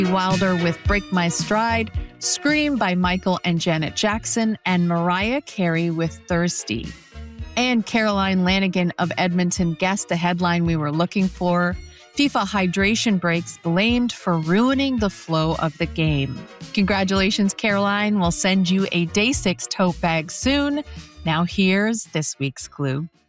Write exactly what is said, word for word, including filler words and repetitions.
Wilder with Break My Stride, Scream by Michael and Janet Jackson, and Mariah Carey with Thirsty. And Caroline Lanigan of Edmonton guessed the headline we were looking for: FIFA hydration breaks blamed for ruining the flow of the game. Congratulations, Caroline. We'll send you a Day six tote bag soon. Now here's this week's clue.